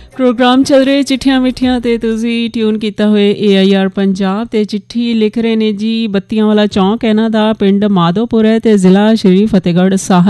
programme चल रहे चिट्ठियां मिठियां ते तुसी ट्यून किया हुए AIR पंजाब ते चिट्ठी लिख रहे ने जी बत्तियां वाला चौंक है इन्हां दा पिंड माधोपुर है ते जिला श्री फतेहगढ़ साहब